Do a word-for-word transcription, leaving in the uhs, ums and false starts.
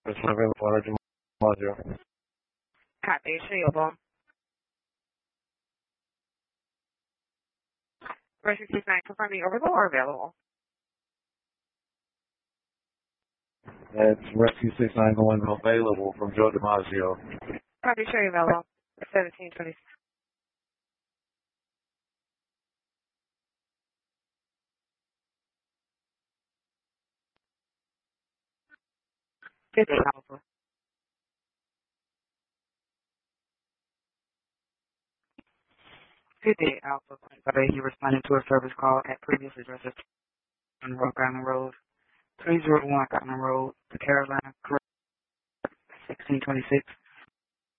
It's available on the module. Copy, available. Rescue six nine, confirm the orbital or available? That's Rescue six nine going available from Joe DiMaggio. Copy, show you available. seventeen twenty-six. Good day, Alpha. Good day, Alpha. He responded to a service call at previous addresses on Rock Island Road, three oh one Cotton Road, Carolina, sixteen twenty-six.